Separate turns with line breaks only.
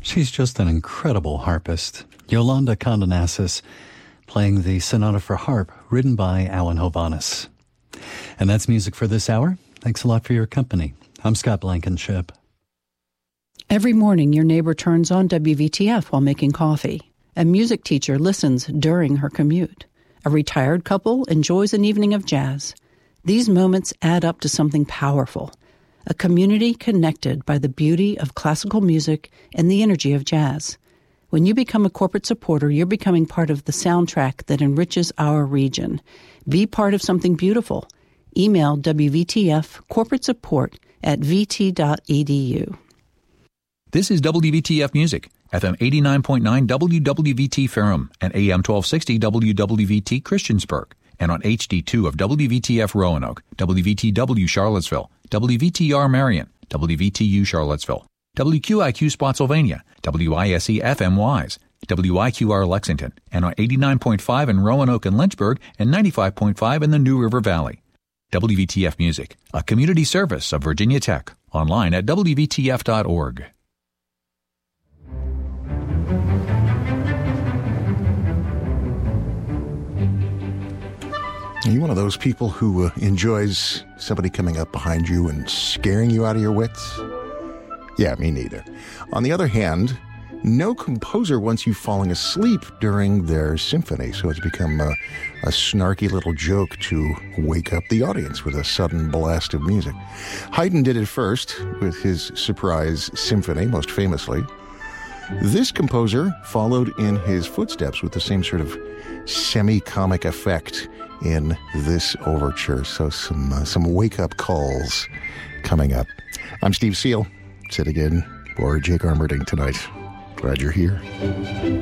She's just an incredible harpist. Yolanda Condonassis playing the Sonata for Harp, written by Alan Hovhaness. And that's music for this hour. Thanks a lot for your company. I'm Scott Blankenship.
Every morning, your neighbor turns on WVTF while making coffee. A music teacher listens during her commute. A retired couple enjoys an evening of jazz. These moments add up to something powerful. A community connected by the beauty of classical music and the energy of jazz. When you become a corporate supporter, you're becoming part of the soundtrack that enriches our region. Be part of something beautiful. Email WVTF corporate support at vt.edu.
This is WVTF Music, FM 89.9 WWVT Ferrum and AM 1260 WWVT Christiansburg, and on HD2 of WVTF Roanoke, WVTW Charlottesville, WVTR Marion, WVTU Charlottesville, WQIQ Spotsylvania, WISE FM Wise, WIQR Lexington, and on 89.5 in Roanoke and Lynchburg and 95.5 in the New River Valley. WVTF Music, a community service of Virginia Tech, online at WVTF.org.
Are you one of those people who enjoys somebody coming up behind you and scaring you out of your wits? Yeah, me neither. On the other hand, no composer wants you falling asleep during their symphony, so it's become a snarky little joke to wake up the audience with a sudden blast of music. Haydn did it first with his Surprise Symphony, most famously. This composer followed in his footsteps with the same sort of semi-comic effect in this overture. So some wake-up calls coming up. I'm Steve Seal, sitting in for Jake Armerding tonight. Glad you're here.